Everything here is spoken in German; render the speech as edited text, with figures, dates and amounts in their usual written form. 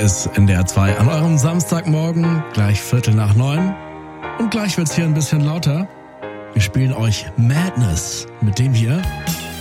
ist NDR 2 an eurem Samstagmorgen, gleich 8:45. Und gleich wird's hier ein bisschen lauter. Wir spielen euch Madness mit dem hier.